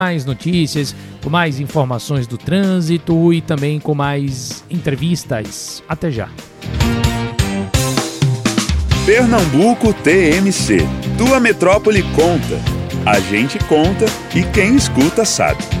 mais notícias, com mais informações do trânsito e também com mais entrevistas. Até já. Pernambuco TMC. Tua metrópole conta. A gente conta e quem escuta sabe.